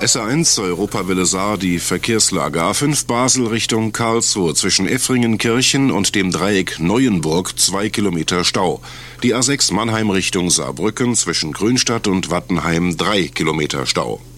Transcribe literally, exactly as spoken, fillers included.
S A eins Europawelle Saar, die Verkehrslage. A fünf Basel Richtung Karlsruhe zwischen Effringenkirchen und dem Dreieck Neuenburg zwei Kilometer Stau. Die A sechs Mannheim Richtung Saarbrücken zwischen Grünstadt und Wattenheim drei Kilometer Stau.